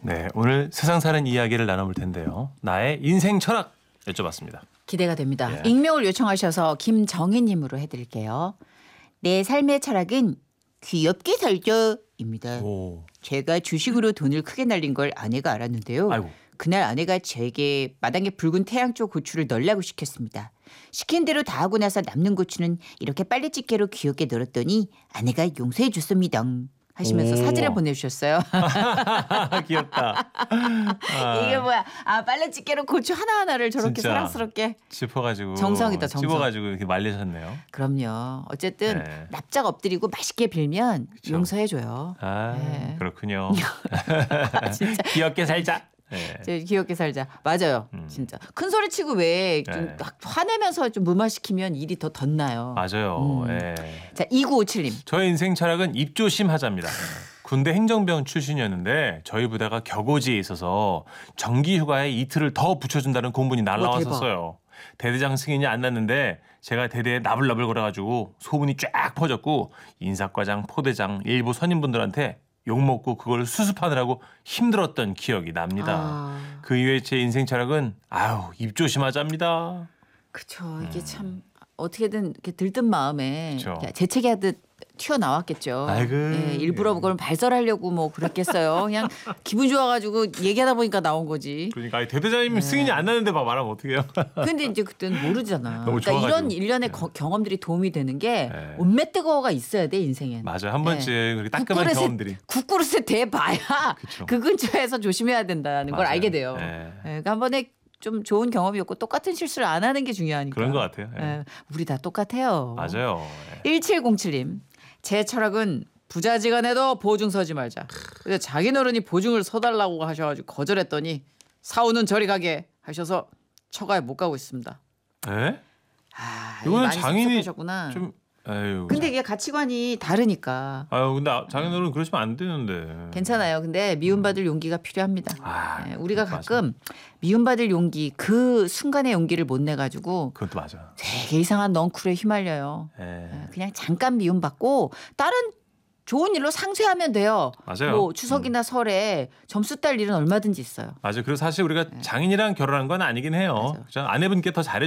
네, 오늘 세상 사는 이야기를 나눠볼 텐데요. 나의 인생 철학 여쭤봤습니다. 기대가 됩니다. 예. 익명을 요청하셔서 김정희님으로 해드릴게요. 내 삶의 철학은 귀엽게 살자입니다. 오, 제가 주식으로 돈을 크게 날린 걸 아내가 알았는데요. 아이고. 그날 아내가 제게 마당에 붉은 태양초 고추를 널라고 시켰습니다. 시킨 대로 다 하고 나서 남는 고추는 이렇게 빨래집게로 귀엽게 널었더니 아내가 용서해 줬습니다. 하시면서 오. 사진을 보내주셨어요. 귀엽다. 아, 이게 뭐야? 아, 빨래집게로 고추 하나하나를 저렇게 진짜. 사랑스럽게. 짚어가지고 정성이다, 정성. 찝어가지고 이렇게 말리셨네요. 그럼요. 어쨌든 네. 납작 엎드리고 맛있게 빌면 그쵸. 용서해줘요. 아, 네. 그렇군요. 진짜 귀엽게 살자. 네. 이제 귀엽게 살자. 맞아요. 진짜. 큰 소리 치고 왜 좀 네. 화내면서 좀 무마시키면 일이 더 덧나요. 맞아요. 예. 자, 2957님. 저의 인생 철학은 입조심하자입니다. 군대 행정병 출신이었는데 저희 부대가 격오지에 있어서 정기 휴가에 이틀을 더 붙여준다는 공문이 날라왔었어요. 대대장 승인이 안 났는데 제가 대대에 나불나불 거려가지고 소문이 쫙 퍼졌고 인사과장, 포대장, 일부 선임분들한테 욕먹고 그걸 수습하느라고 힘들었던 기억이 납니다. 아. 그 이후에 제 인생 철학은 입조심하자입니다. 그쵸. 이게 참 어떻게든 이렇게 들뜬 마음에 그쵸. 재채기하듯 튀어나왔겠죠. 아이고. 예, 일부러 그걸 발설하려고 뭐 그랬겠어요. 그냥 기분 좋아가지고 얘기하다 보니까 나온 거지. 그러니까 대대장님 승인이 안 나는데 말하면 어떡해요? 근데 이제 그때는 모르잖아. 너무 그러니까 이런 좋아가지고. 일련의 경험들이 도움이 되는 게 네. 온매뜨거워가 있어야 돼 인생엔. 맞아요. 한 번쯤 네. 그렇게 따끔한 경험들이. 국그릇에 대봐야 그쵸. 그 근처에서 조심해야 된다는 걸 맞아요. 알게 돼요. 네. 그러니까 한 번에 좀 좋은 경험이었고 똑같은 실수를 안 하는 게 중요하니까. 그런 것 같아요. 예. 예, 우리 다 똑같아요. 맞아요. 예. 1707님. 제 철학은 부자지간해도 보증 서지 말자. 근데 자기 어른이 보증을 서달라고 하셔가지고 거절했더니 사우는 저리 가게 하셔서 처가에 못 가고 있습니다. 예? 아, 이거는 많이 장인이 섭섭하셨구나. 좀 아유. 근데 이게 가치관이 다르니까 아유 근데 장인어른 그러시면 안 되는데. 괜찮아요. 근데 미움받을 용기가 필요합니다. 아, 예, 우리가 맞아. 가끔 미움받을 용기 그 순간의 용기를 못 내가지고 그것도 맞아. 되게 이상한 넝쿨에 휘말려요. 예. 예, 그냥 잠깐 미움받고 다른 좋은 일로 상쇄하면 돼요. 맞아요. 뭐 추석이나 설에 점수 딸 일은 얼마든지 있어요. 맞아요. 그리고 사실 우리가 장인이랑 결혼한 건 아니긴 해요. 맞아요. 그죠? 아내분께 더 잘해